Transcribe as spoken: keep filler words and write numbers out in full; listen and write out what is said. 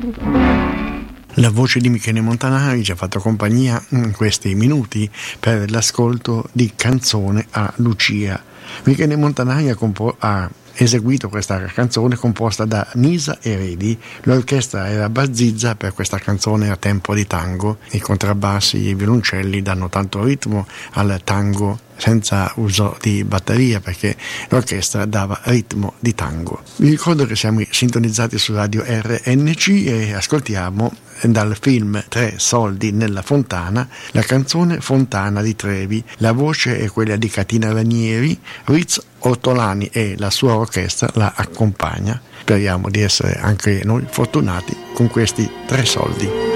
La voce di Michele Montanari ci ha fatto compagnia in questi minuti per l'ascolto di Canzone a Lucia. Michele Montanari ha, compo- ha eseguito questa canzone composta da Nisa Eredi. L'orchestra era Bazzizza per questa canzone a tempo di tango. I contrabbassi e i violoncelli danno tanto ritmo al tango senza uso di batteria, perché l'orchestra dava ritmo di tango. Vi ricordo che siamo sintonizzati su Radio R N C e ascoltiamo dal film Tre soldi nella fontana la canzone Fontana di Trevi. La voce è quella di Catina Ranieri, Riz Ortolani e la sua orchestra la accompagna. Speriamo di essere anche noi fortunati con questi tre soldi.